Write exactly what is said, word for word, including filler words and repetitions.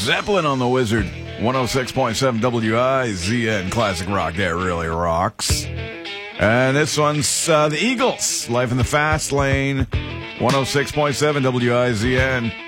Zeppelin on the Wizard. one oh six point seven W I Z N. Classic rock that really rocks. And this one's uh, the Eagles. Life in the Fast Lane. one oh six point seven W I Z N.